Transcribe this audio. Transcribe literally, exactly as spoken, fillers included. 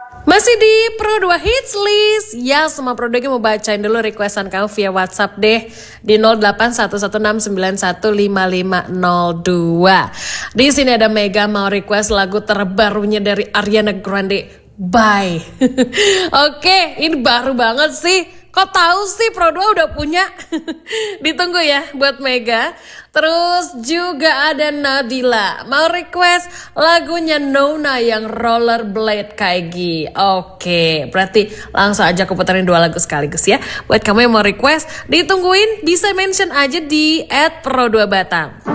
Masih di Pro dua Hits List. Ya, semua Pro dua mau bacain dulu requestan kamu via WhatsApp deh di nol delapan satu satu enam sembilan satu lima lima nol dua. Di sini ada Mega mau request lagu terbarunya dari Ariana Grande, Bye. Oke, ini baru banget sih. Kok tahu sih Pro dua udah punya? Ditunggu ya buat Mega. Terus juga ada Nadila mau request lagunya Nona yang Rollerblade Kaigi. Oke, berarti langsung aja aku puterin dua lagu sekaligus ya. Buat kamu yang mau request, ditungguin bisa mention aja di et pro dua batam.